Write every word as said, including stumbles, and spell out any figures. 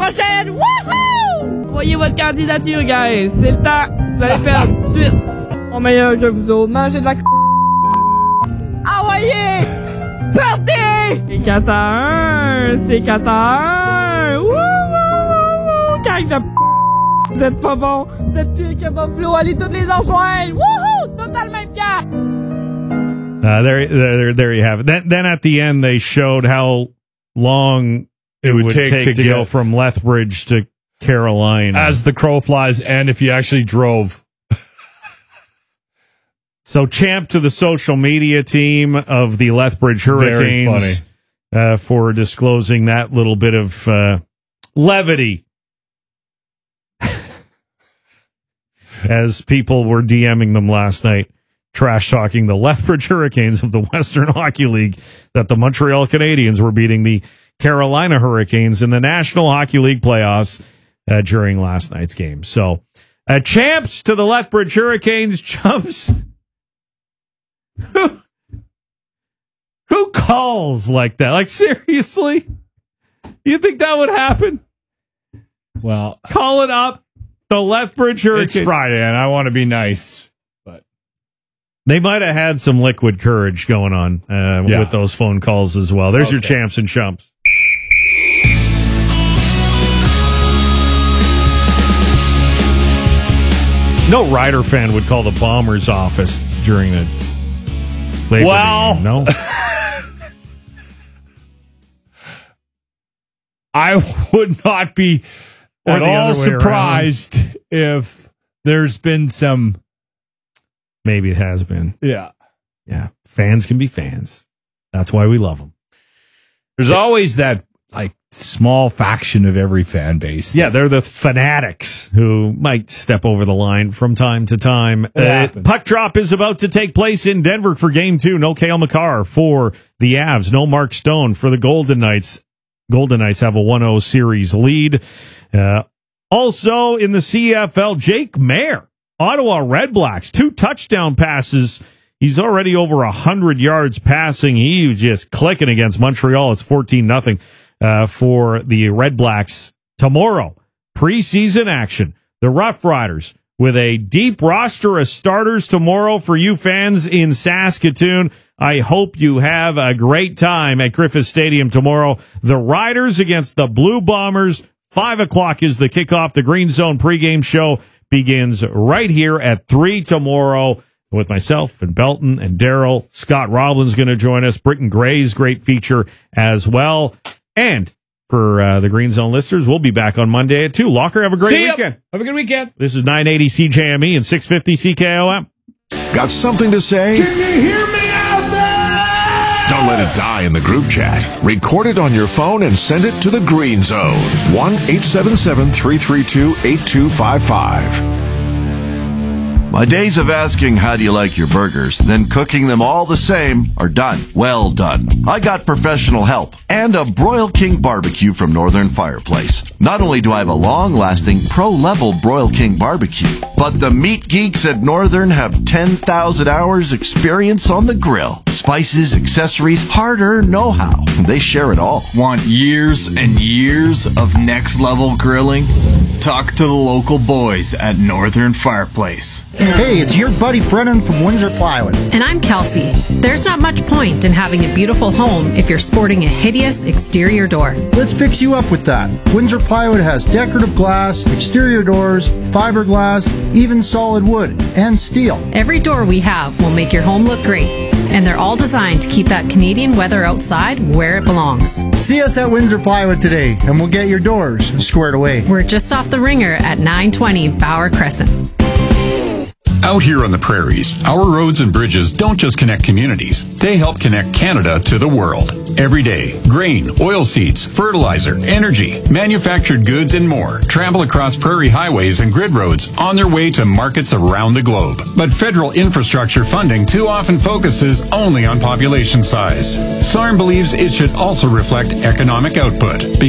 prochaine! Wouhou! Envoyez votre candidature, guys. C'est le temps. Vous allez perdre tout de suite. Mon meilleur que vous autres. Mangez de la c***. Envoyez! Partez! C'est quatre à un. C'est quatre à un. Wouh, wouh, wouh, gang de p***. Vous êtes pas bon. Vous êtes pire que Buffalo. Allez toutes les enjoindre. Wouhou! Tout dans le même camp. Uh, there, there, there you have it. Then, then at the end, they showed how long it, it would, would take, take to, to go get, from Lethbridge to Carolina. As the crow flies, and if you actually drove. So, champ to the social media team of the Lethbridge Hurricanes uh, for disclosing that little bit of uh, levity as people were DMing them last night, trash-talking the Lethbridge Hurricanes of the Western Hockey League, that the Montreal Canadiens were beating the Carolina Hurricanes in the National Hockey League playoffs uh, during last night's game. So, uh, champs to the Lethbridge Hurricanes, chumps. Who, who calls like that? Like, seriously? You think that would happen? Well, call it up. The Lethbridge Hurricanes. It's Friday, and I want to be nice, but they might have had some liquid courage going on uh, yeah. with those phone calls as well. There's okay. your champs and chumps. No Rider fan would call the Bombers office during the Labor well, Day. No. I would not be Or at all surprised around. If there's been some. Maybe it has been. Yeah. Yeah. Fans can be fans. That's why we love them. There's yeah. always that like small faction of every fan base. Yeah, they're the fanatics who might step over the line from time to time. Uh, puck drop is about to take place in Denver for game two. No Cale Makar for the Avs. No Mark Stone for the Golden Knights. Golden Knights have a one oh series lead. Uh, also in the C F L, Jake Mayer, Ottawa Redblacks, two touchdown passes. He's already over one hundred yards passing. He was just clicking against Montreal. It's fourteen nothing uh, for the Redblacks. Tomorrow, preseason action. The Rough Riders with a deep roster of starters tomorrow for you fans in Saskatoon. I hope you have a great time at Griffith Stadium tomorrow. The Riders against the Blue Bombers. Five o'clock is the kickoff. The Green Zone pregame show begins right here at three tomorrow with myself and Belton and Daryl. Scott Roblin's going to join us. Britton Gray's great feature as well. And for uh, the Green Zone listeners, we'll be back on Monday at two. Locker, have a great See weekend. Ya. Have a good weekend. This is nine eighty C J M E and six fifty C K O M. Got something to say? Can you hear me out there? Don't let it die in the group chat. Record it on your phone and send it to the Green Zone. one eight seven seven, three three two, eight two five five. My days of asking how do you like your burgers, then cooking them all the same are done. Well done. I got professional help and a Broil King barbecue from Northern Fireplace. Not only do I have a long-lasting pro-level Broil King barbecue, but the meat geeks at Northern have ten thousand hours experience on the grill. Spices, accessories, hard-earned know-how. They share it all. Want years and years of next-level grilling? Talk to the local boys at Northern Fireplace. Hey, it's your buddy Brennan from Windsor Plywood. And I'm Kelsey. There's not much point in having a beautiful home if you're sporting a hideous exterior door. Let's fix you up with that. Windsor Plywood has decorative glass, exterior doors, fiberglass, even solid wood, and steel. Every door we have will make your home look great. And they're all designed to keep that Canadian weather outside where it belongs. See us at Windsor Plywood today, and we'll get your doors squared away. We're just off the Ringer at nine twenty Bauer Crescent. Out here on the prairies, our roads and bridges don't just connect communities. They help connect Canada to the world. Every day, grain, oilseeds, fertilizer, energy, manufactured goods, and more travel across prairie highways and grid roads on their way to markets around the globe. But federal infrastructure funding too often focuses only on population size. S A R M believes it should also reflect economic output.